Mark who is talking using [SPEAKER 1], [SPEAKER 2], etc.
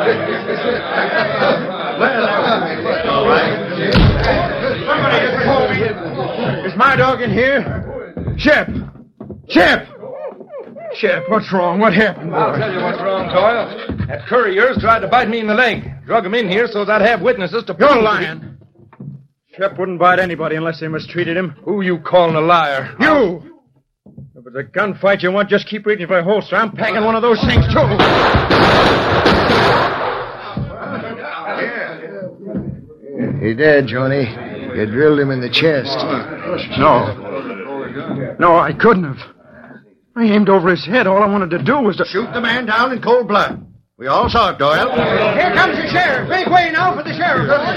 [SPEAKER 1] All right. Somebody just call me. Is my dog in here? Shep! Shep! Shep, what's wrong? What happened, boy?
[SPEAKER 2] I'll tell you what's wrong, Doyle. That cur of yours tried to bite me in the leg. Drug him in here so that I'd have witnesses to...
[SPEAKER 1] You're lying. Shep wouldn't bite anybody unless they mistreated him.
[SPEAKER 2] Who you calling a liar?
[SPEAKER 1] You! If it's a gunfight you want, just keep reaching for a holster. I'm packing one of those things, too.
[SPEAKER 3] He did, Johnny. You drilled him in the chest.
[SPEAKER 1] No, I couldn't have. I aimed over his head. All I wanted to do was to...
[SPEAKER 3] Shoot the man down in cold blood. We all saw it, Doyle.
[SPEAKER 1] Here comes the sheriff. Make way now for the sheriff.